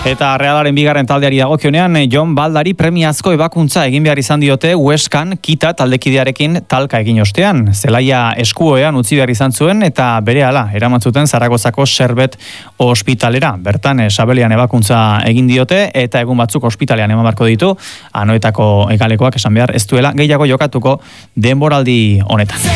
Eta Realaren bigarren taldeari dagokionean, Jon Baldari premiazko ebakuntza egin behar izan diote Hueskan Kita taldekidearekin talka egin ostean. Zelaia eskuoean utzi behar izan zuen eta berehala eraman zuten Zaragozako Serbet ospitalera. Bertan Sabelian ebakuntza egin diote eta egun batzuk ospitalean eman beharko ditu. Anoetako egalekoak esan behar ez duela gehiago jokatuko denboraldi honetan.